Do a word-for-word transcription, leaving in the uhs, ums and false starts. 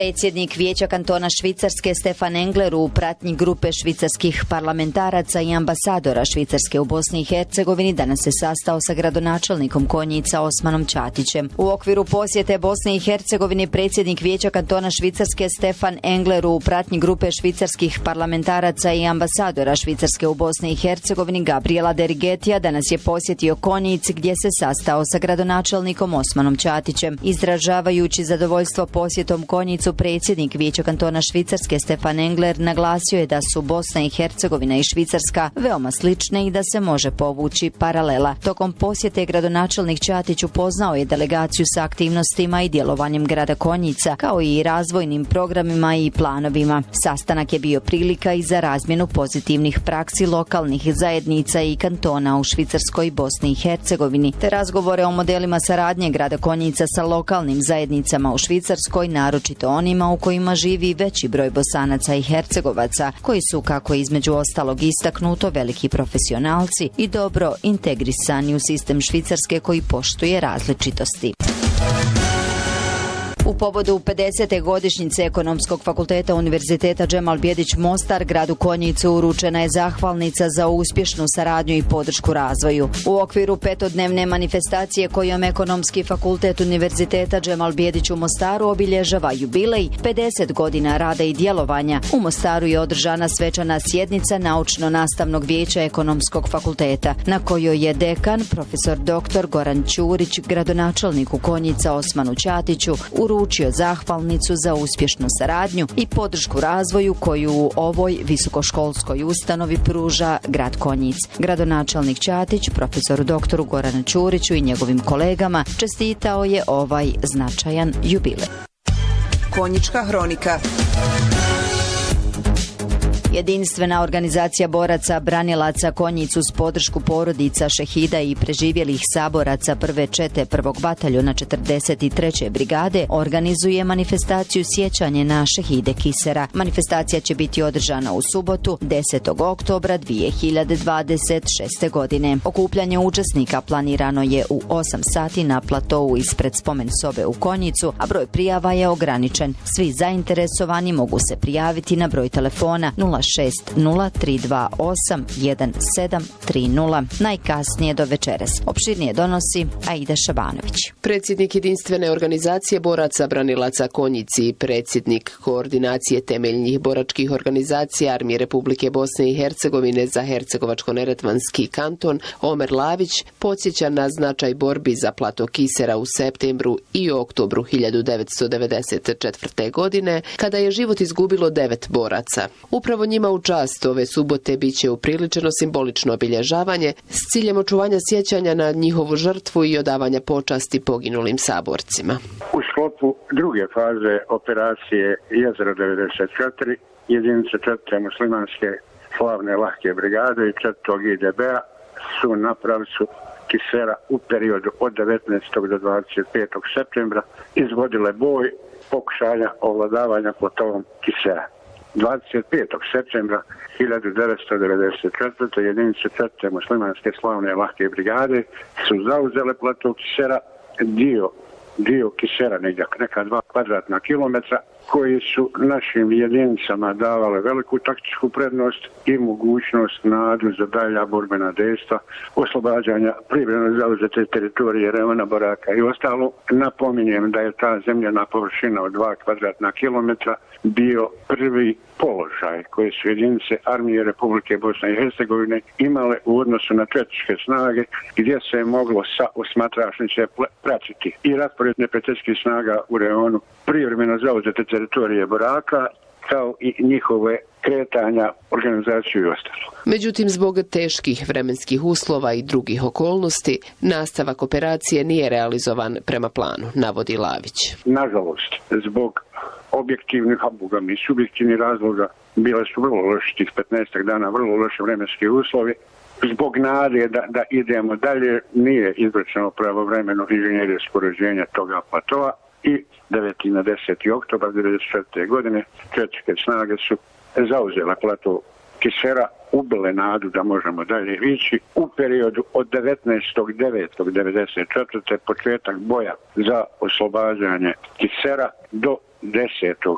Predsjednik Vijeća kantona Švicarske Stefan Engler u pratnji grupe švicarskih parlamentaraca i ambasadora Švicarske u Bosni i Hercegovini danas se sastao sa gradonačelnikom Konjica Osmanom Ćatićem. U okviru posjete Bosni i Hercegovini predsjednik Vijeća kantona Švicarske Stefan Engler u pratnji grupe švicarskih parlamentaraca i ambasadora Švicarske u Bosni i Hercegovini Gabriela Derigetija danas je posjetio Konjic gdje se sastao sa gradonačelnikom Osmanom Ćatićem. Izražavajući zadovoljstvo posjetom Konjicu, predsjednik Vijeća kantona Švicarske Stefan Engler naglasio je da su Bosna i Hercegovina i Švicarska veoma slične i da se može povući paralela. Tokom posjete gradonačelnik Ćatić upoznao je delegaciju sa aktivnostima i djelovanjem grada Konjica, kao i razvojnim programima i planovima. Sastanak je bio prilika i za razmjenu pozitivnih praksi lokalnih zajednica i kantona u Švicarskoj i Bosni i Hercegovini, te razgovore o modelima saradnje grada Konjica sa lokalnim zajednicama u Švicarskoj, naročito onima u kojima živi veći broj Bosanaca i Hercegovaca, koji su, kako između ostalog istaknuto, veliki profesionalci i dobro integrisani u sistem Švicarske koji poštuje različitosti. U povodu pedesete godišnjice Ekonomskog fakulteta Univerziteta Džemal Bjedić Mostar gradu Konjicu uručena je zahvalnica za uspješnu saradnju i podršku razvoju. U okviru petodnevne manifestacije kojom Ekonomski fakultet Univerziteta Džemal Bjedić u Mostaru obilježava jubilej pedeset godina rada i djelovanja, u Mostaru je održana svečana sjednica Naučno-nastavnog vijeća Ekonomskog fakulteta, na kojoj je dekan, profesor doktor Goran Ćurić, gradonačelniku Konjica Osmanu Ćatiću, uručio zahvalnicu za uspješnu saradnju i podršku razvoju koju u ovoj visokoškolskoj ustanovi pruža grad Konjic. Gradonačelnik Ćatić, profesoru doktoru Goranu Ćuriću i njegovim kolegama čestitao je ovaj značajan jubilej. Konjička hronika. Jedinstvena organizacija boraca branilaca Konjic uz podršku porodica šehida i preživjelih saboraca prve čete prvog bataljona četrdeset treće brigade organizuje manifestaciju sjećanje na šehide Kisera. Manifestacija će biti održana u subotu desetog oktobra dvije hiljade dvadeset šeste. godine. Okupljanje učesnika planirano je u osam sati na platovu ispred spomen sobe u Konjicu, a broj prijava je ograničen. Svi zainteresovani mogu se prijaviti na broj telefona nula šest nula tri dva osam jedan sedam tri nula najkasnije do večeras. Opširnije donosi Aida Šabanović. Predsjednik jedinstvene organizacije boraca branilaca Konjici i predsjednik koordinacije temeljnih boračkih organizacija Armije Republike Bosne i Hercegovine za Hercegovačko-neretvanski kanton Omer Lavić podsjeća na značaj borbi za plato Kisera u septembru i oktobru hiljadu devetsto devedeset četvrte. godine, kada je život izgubilo devet boraca. Upravo njima u čast ove subote bit će upriličeno simbolično obilježavanje s ciljem očuvanja sjećanja na njihovu žrtvu i odavanja počasti poginulim saborcima. U sklopu druge faze operacije Jezero devedeset četiri jedinice četvrte muslimanske slavne lahke brigade i četvrtog I D B-a su na pravcu Kisera u periodu od devetnaestog do dvadeset petog septembra izvodile boj pokušanja ovladavanja platovom Kisera. dvadeset petog septembra hiljadu devetsto devedeset četvrte. jedinice četvrte muslimanske slavne lahke brigade su zauzele plato Kisera, dio, dio Kisera, negdje neka dva kvadratna kilometra, koji su našim jedinicama davale veliku taktičku prednost i mogućnost nadu za dalja borbena dejstva, oslobađanja privremeno zauzete teritorije Reona, Boraka i ostalo. Napominjem da je ta zemljena površina od dva kvadratna kilometra bio prvi položaj koje su jedinice Armije Republike Bosne i Hercegovine imale u odnosu na četničke snage, gdje se je moglo sa osmatračnice pratiti i raspored neprijateljskih snaga u Reonu, privremeno zauzete teritorije Boraka, kao i njihove kretanja, organizaciju i ostalo. Međutim, zbog teških vremenskih uslova i drugih okolnosti, nastavak operacije nije realizovan prema planu, navodi Lavić. Nažalost, zbog objektivnih, a bogami i subjektivnih razloga, bile su vrlo loši tih petnaest dana, vrlo loši vremenski uslovi. Zbog nade da, da idemo dalje, nije izvršeno pravovremeno inženjerije sporođenja toga platoa i deveti na deseti oktobar devedeset četvrte. godine četničke snage su zauzele plato Kisera, ubile nadu da možemo dalje ići. U periodu od devetnaestog devetog devedeset četvrte. početak boja za oslobađanje Kisera do desetog